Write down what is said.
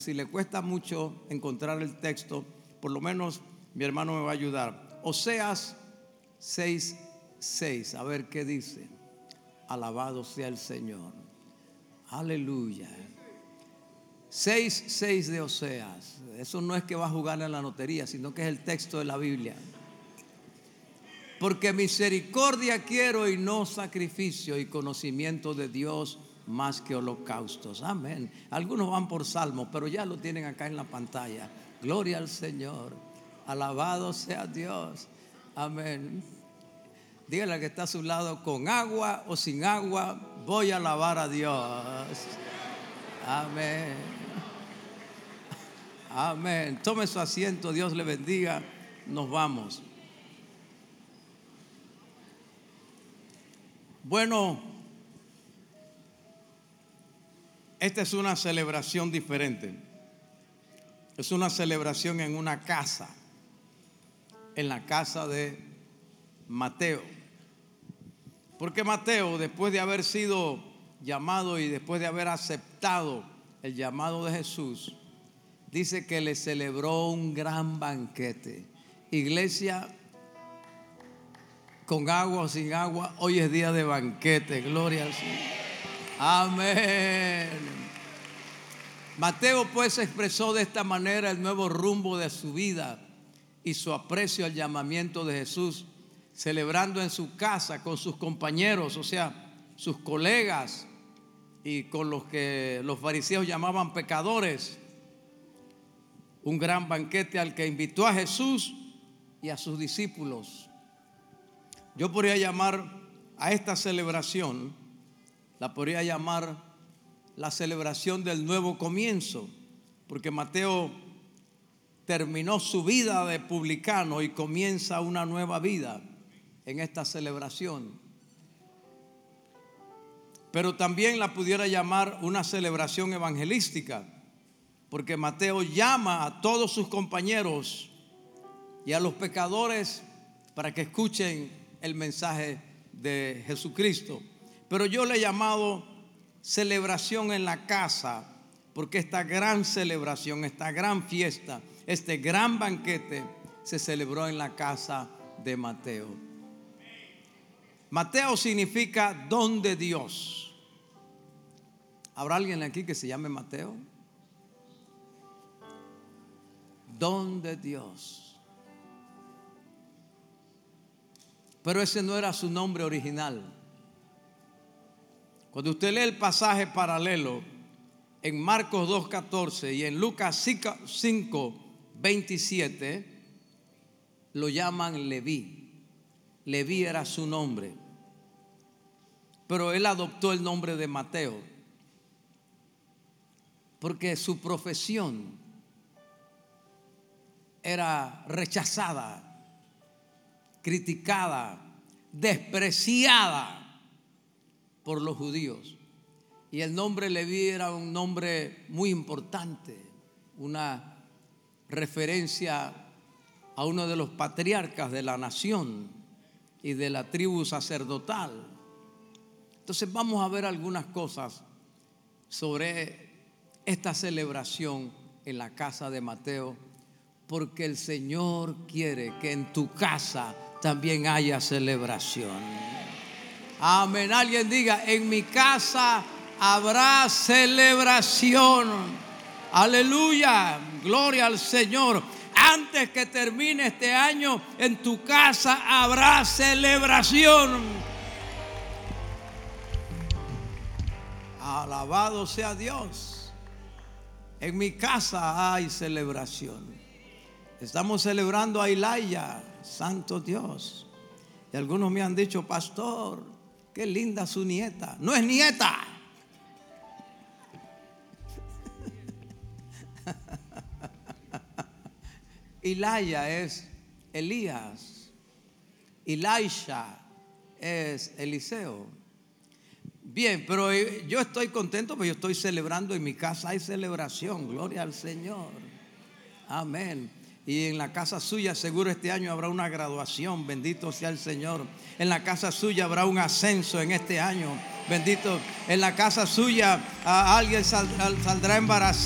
Si le cuesta mucho encontrar el texto, por lo menos mi hermano me va a ayudar. Oseas 6:6. A ver qué dice. Alabado sea el Señor. Aleluya. 6:6 de Oseas. Eso no es que va a jugar en la lotería, sino que es el texto de la Biblia. Porque misericordia quiero y no sacrificio, y conocimiento de Dios más que holocaustos. Amén. Algunos van por salmos, pero ya lo tienen acá en la pantalla. Gloria al Señor. Alabado sea Dios. Amén. Dígale al que está a su lado, con agua o sin agua, voy a alabar a Dios. Amén. Amén. Tome su asiento, Dios le bendiga. Nos vamos. Bueno, esta es una celebración diferente. Es una celebración en una casa, en la casa de Mateo. Porque Mateo, después de haber sido llamado y después de haber aceptado el llamado de Jesús, dice que le celebró un gran banquete. Iglesia, con agua o sin agua, hoy es día de banquete. Gloria al Señor. Amén. Mateo pues expresó de esta manera el nuevo rumbo de su vida y su aprecio al llamamiento de Jesús, celebrando en su casa con sus compañeros, o sea, sus colegas, y con los que los fariseos llamaban pecadores, un gran banquete al que invitó a Jesús y a sus discípulos. Yo podría llamar a esta celebración, la podría llamar la celebración del nuevo comienzo, porque Mateo terminó su vida de publicano y comienza una nueva vida en esta celebración. Pero también la pudiera llamar una celebración evangelística, porque Mateo llama a todos sus compañeros y a los pecadores para que escuchen el mensaje de Jesucristo. Pero yo le he llamado celebración en la casa, porque esta gran celebración, esta gran fiesta, este gran banquete se celebró en la casa de Mateo. Mateo significa don de Dios. ¿Habrá alguien aquí que se llame Mateo? Don de Dios. Pero ese no era su nombre original. Cuando usted lee el pasaje paralelo en Marcos 2:14 y en Lucas 5:27, lo llaman Leví. Leví era su nombre, pero él adoptó el nombre de Mateo porque su profesión era rechazada, criticada, despreciada por los judíos. Y el nombre Leví era un nombre muy importante, una referencia a uno de los patriarcas de la nación y de la tribu sacerdotal. Entonces vamos a ver algunas cosas sobre esta celebración en la casa de Mateo, porque el Señor quiere que en tu casa también haya celebración. Amén. Alguien diga: en mi casa habrá celebración. Aleluya. Gloria al Señor. Antes que termine este año, en tu casa habrá celebración. Alabado sea Dios. En mi casa hay celebración. Estamos celebrando a Elías, santo Dios. Y algunos me han dicho: pastor, qué linda su nieta. No es nieta. Elías es Elías. Elisha es Eliseo. Bien, pero yo estoy contento porque yo estoy celebrando. En mi casa hay celebración. Gloria al Señor. Amén. Y en la casa suya seguro este año habrá una graduación. Bendito sea el Señor. En la casa suya habrá un ascenso en este año. Bendito. En la casa suya alguien saldrá embarazado.